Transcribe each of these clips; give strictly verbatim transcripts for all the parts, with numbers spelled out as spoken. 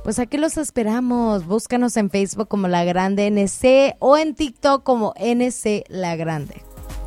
Pues aquí los esperamos. Búscanos en Facebook como La Grande N C o en TikTok como N C La Grande.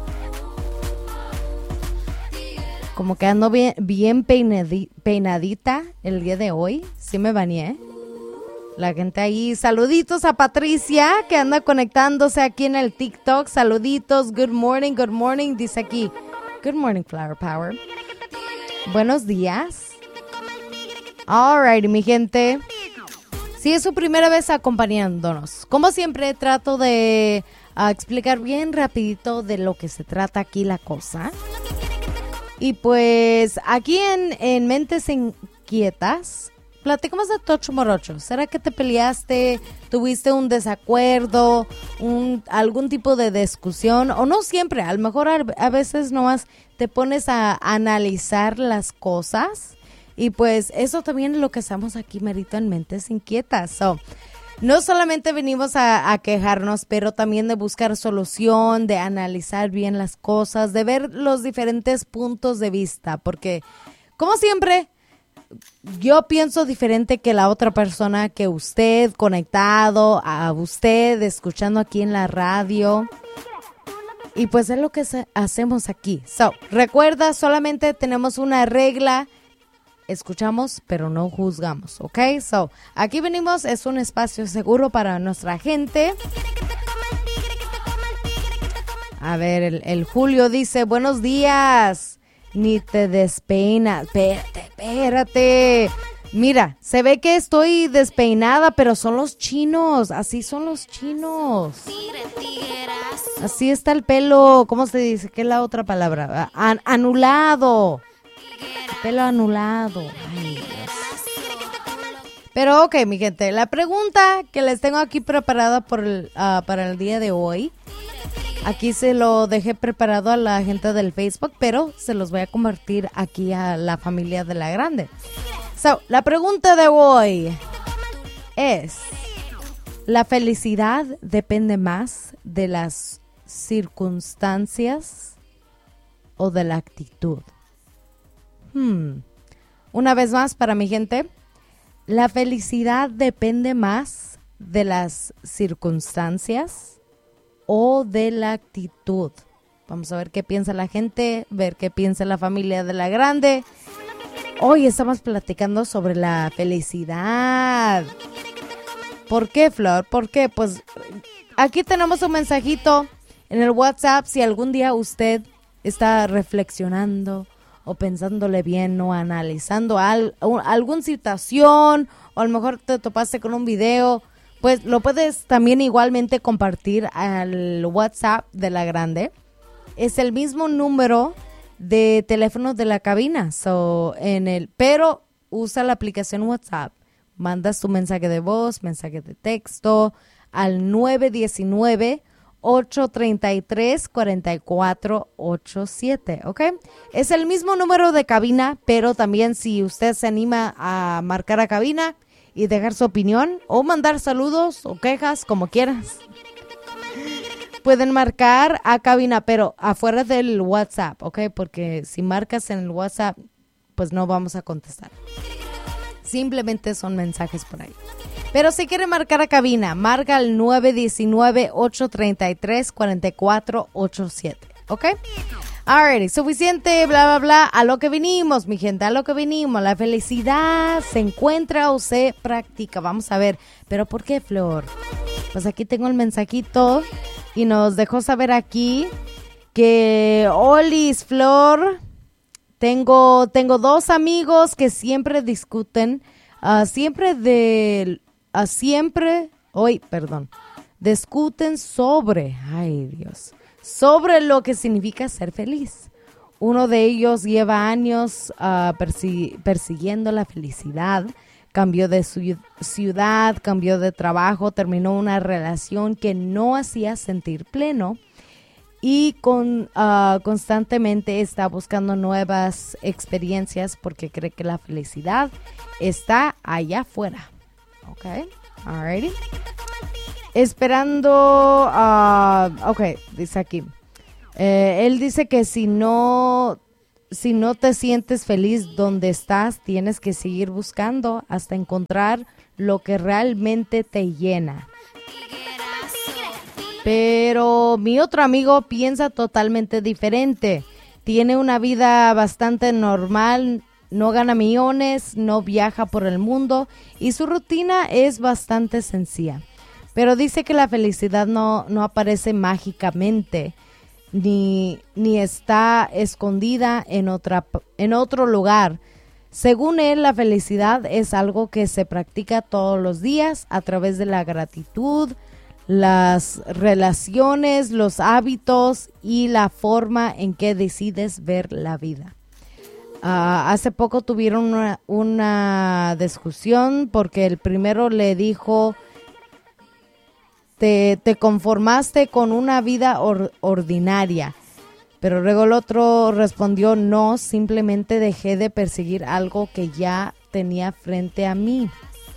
Como que ando bien, bien peinadi, peinadita el día de hoy. Sí me bañé. La gente ahí. Saluditos a Patricia que anda conectándose aquí en el TikTok. Saluditos. Good morning, good morning. Dice aquí. Good morning, Flower Power. Buenos días. Alright, mi gente. Si es su primera vez acompañándonos, como siempre trato de uh, explicar bien rapidito de lo que se trata aquí la cosa. Y pues aquí en, en Mentes Inquietas platicamos de tocho morocho. ¿Será que te peleaste, tuviste un desacuerdo, un, algún tipo de discusión? O no siempre, a lo mejor a, a veces nomás te pones a analizar las cosas. Y pues eso también es lo que hacemos aquí, merito, en Mentes Inquietas. So, no solamente venimos a, a quejarnos, pero también de buscar solución, de analizar bien las cosas, de ver los diferentes puntos de vista. Porque, como siempre, yo pienso diferente que la otra persona, que usted conectado, a usted escuchando aquí en la radio. Y pues es lo que se, hacemos aquí. So, recuerda, solamente tenemos una regla. Escuchamos, pero no juzgamos, ¿ok? So, aquí venimos, es un espacio seguro para nuestra gente. A ver, el, el Julio dice, buenos días, ni te despeinas. Espérate, espérate. Mira, se ve que estoy despeinada, pero son los chinos, así son los chinos. Así está el pelo, ¿cómo se dice? ¿Qué es la otra palabra? An- anulado. Pelo anulado. Ay, Dios. Pero ok, mi gente, la pregunta que les tengo aquí preparada por el, uh, para el día de hoy, aquí se lo dejé preparado a la gente del Facebook, pero se los voy a compartir aquí a la familia de La Grande. So, la pregunta de hoy es, ¿la felicidad depende más de las circunstancias o de la actitud? Hmm. Una vez más para mi gente, ¿la felicidad depende más de las circunstancias o de la actitud? Vamos a ver qué piensa la gente, ver qué piensa la familia de La Grande. Hoy estamos platicando sobre la felicidad. ¿Por qué, Flor? ¿Por qué? Pues aquí tenemos un mensajito en el WhatsApp. Si algún día usted está reflexionando o pensándole bien o analizando al, alguna situación, o a lo mejor te topaste con un video, pues lo puedes también igualmente compartir al WhatsApp de La Grande. Es el mismo número de teléfono de la cabina, so, en el, pero usa la aplicación WhatsApp. Mandas tu mensaje de voz, mensaje de texto al nueve uno nueve, ocho tres tres, cuatro cuatro ocho siete, ¿ok? Es el mismo número de cabina, pero también si usted se anima a marcar a cabina y dejar su opinión o mandar saludos o quejas, como quieras, pueden marcar a cabina, pero afuera del WhatsApp, ¿ok? Porque si marcas en el WhatsApp, pues no vamos a contestar. Simplemente son mensajes por ahí. Pero si quiere marcar a cabina, marca al nueve uno nueve, ocho tres tres, cuatro cuatro ocho siete, ¿ok? Alrighty, suficiente, bla, bla, bla. A lo que vinimos, mi gente, a lo que vinimos. La felicidad se encuentra o se practica. Vamos a ver, ¿pero por qué, Flor? Pues aquí tengo el mensajito y nos dejó saber aquí que, Olis, Flor, tengo, tengo dos amigos que siempre discuten, uh, siempre de... A siempre, hoy, perdón, discuten sobre, ay Dios, sobre lo que significa ser feliz. Uno de ellos lleva años uh, persi- persiguiendo la felicidad, cambió de su- ciudad, cambió de trabajo, terminó una relación que no hacía sentir pleno y con, uh, constantemente está buscando nuevas experiencias porque cree que la felicidad está allá afuera. Ok, alrighty. Esperando, uh, ok, dice aquí. Eh, él dice que si no, si no te sientes feliz donde estás, tienes que seguir buscando hasta encontrar lo que realmente te llena. Pero mi otro amigo piensa totalmente diferente. Tiene una vida bastante normal, no gana millones, no viaja por el mundo y su rutina es bastante sencilla. Pero dice que la felicidad no, no aparece mágicamente, ni, ni está escondida en, otra, en otro lugar. Según él, la felicidad es algo que se practica todos los días a través de la gratitud, las relaciones, los hábitos y la forma en que decides ver la vida. Uh, hace poco tuvieron una, una discusión porque el primero le dijo, te, te conformaste con una vida or, ordinaria, pero luego el otro respondió, no, simplemente dejé de perseguir algo que ya tenía frente a mí.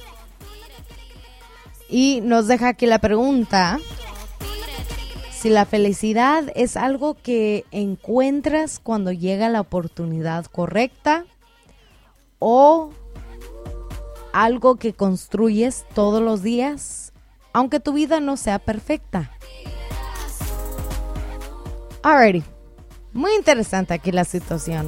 Y nos deja aquí la pregunta, si la felicidad es algo que encuentras cuando llega la oportunidad correcta o algo que construyes todos los días, aunque tu vida no sea perfecta. Alrighty, muy interesante aquí la situación.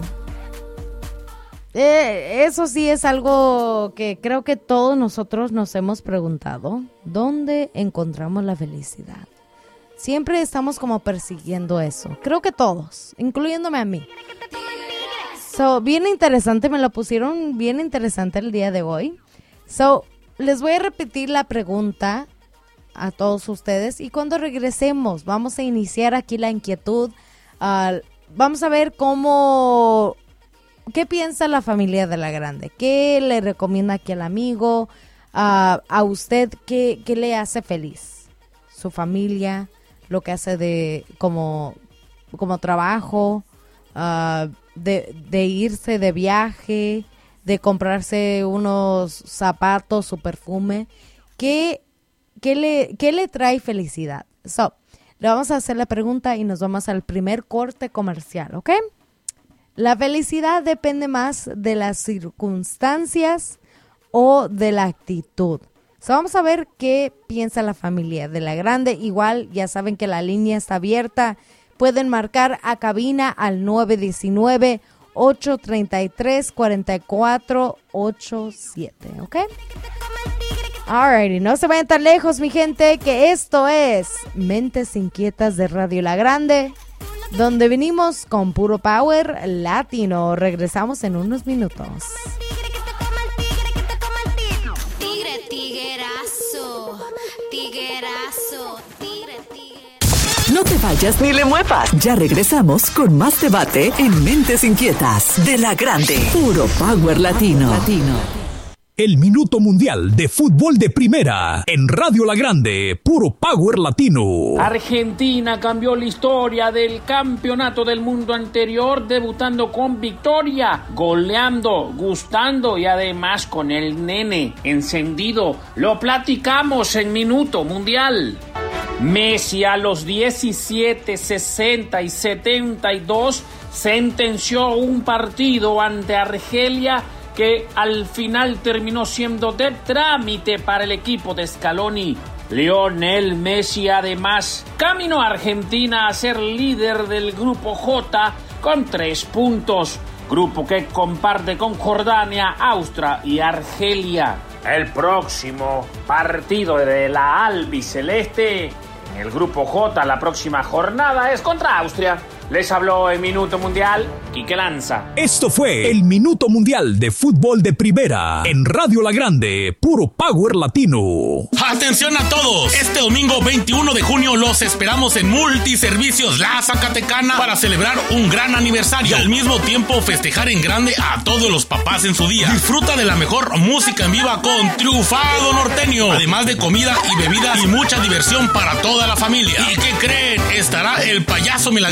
Eh, eso sí es algo que creo que todos nosotros nos hemos preguntado. ¿Dónde encontramos la felicidad? Siempre estamos como persiguiendo eso. Creo que todos, incluyéndome a mí. So, bien interesante, me lo pusieron bien interesante el día de hoy. So, les voy a repetir la pregunta a todos ustedes y cuando regresemos vamos a iniciar aquí la inquietud. Uh, vamos a ver cómo... ¿Qué piensa la familia de la grande? ¿Qué le recomienda aquí al amigo? Uh, a usted, ¿qué, ¿qué le hace feliz? ¿Su familia? ¿Lo que hace de como, como trabajo? Uh, de, de irse de viaje? ¿De comprarse unos zapatos, su perfume? ¿Qué, qué, le, qué le trae felicidad? So, le vamos a hacer la pregunta y nos vamos al primer corte comercial, ¿ok? La felicidad depende más de las circunstancias o de la actitud. So, vamos a ver qué piensa la familia de la grande. Igual, ya saben que la línea está abierta. Pueden marcar a cabina al nueve uno nueve, ocho tres tres, cuatro cuatro ocho siete, ¿ok? Alrighty, no se vayan tan lejos, mi gente, que esto es Mentes Inquietas de Radio La Grande, donde venimos con puro power latino. Regresamos en unos minutos. Tigre, tiguerazo, tiguerazo, tigre, tigre. No te vayas ni le muevas. Ya regresamos con más debate en Mentes Inquietas de La Grande. Puro power latino. latino. El Minuto Mundial de Fútbol de Primera en Radio La Grande, puro power latino. Argentina cambió la historia del campeonato del mundo anterior, debutando con victoria, goleando, gustando y además con el nene encendido. Lo platicamos en Minuto Mundial. Messi a los diecisiete, sesenta y setenta y dos sentenció un partido ante Argelia que al final terminó siendo de trámite para el equipo de Scaloni. Lionel Messi además caminó a Argentina a ser líder del grupo J con tres puntos, grupo que comparte con Jordania, Austria y Argelia. El próximo partido de la albiceleste en el grupo J, la próxima jornada, es contra Austria. Les habló en Minuto Mundial Quique Lanza. Esto fue el Minuto Mundial de Fútbol de Primera en Radio La Grande, puro power latino. ¡Atención a todos! Este domingo veintiuno de junio los esperamos en Multiservicios La Zacatecana para celebrar un gran aniversario y al mismo tiempo festejar en grande a todos los papás en su día. Disfruta de la mejor música en viva con Triunfado Norteño, además de comida y bebidas y mucha diversión para toda la familia. ¿Y qué creen? Estará el payaso Milagrito, quien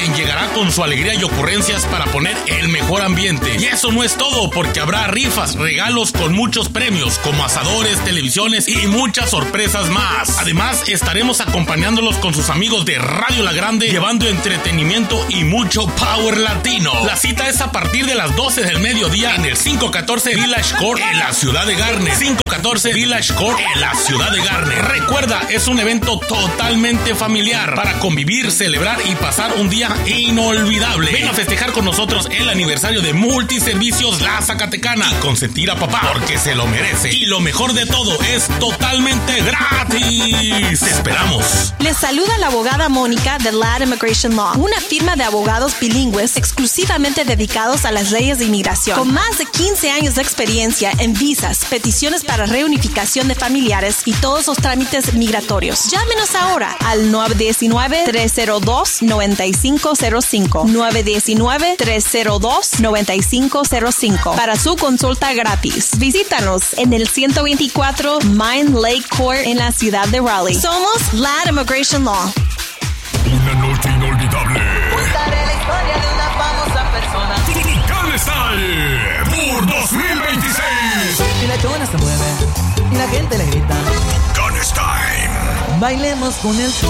quien llegará con su alegría y ocurrencias para poner el mejor ambiente. Y eso no es todo, porque habrá rifas, regalos con muchos premios, como asadores, televisiones y muchas sorpresas más. Además, estaremos acompañándolos con sus amigos de Radio La Grande, llevando entretenimiento y mucho power latino. La cita es a partir de las doce del mediodía en el quinientos catorce Village Court en la ciudad de Garner. quinientos catorce Village Court en la ciudad de Garner. Recuerda, es un evento totalmente familiar para convivir, celebrar y pasar un día inolvidable. Ven a festejar con nosotros el aniversario de Multiservicios La Zacatecana y consentir a papá porque se lo merece. Y lo mejor de todo, es totalmente gratis. Te esperamos. Les saluda la abogada Mónica de Ladd Immigration Law, una firma de abogados bilingües exclusivamente dedicados a las leyes de inmigración. Con más de quince años de experiencia en visas, peticiones para reunificación de familiares y todos los trámites migratorios. Llámenos ahora al nueve uno nueve, tres cero dos, nueve cinco cero cinco. nueve uno nueve, tres cero dos, nueve cinco cero cinco para su consulta gratis. Visítanos en el ciento veinticuatro Mine Lake Court en la ciudad de Raleigh. Somos Ladd Immigration Law. Una noche inolvidable. Contaré la historia de una famosa persona. Tucán Style por dos mil veintiséis. Y la chona se mueve y la gente le grita. Tucán Style. Bailemos con el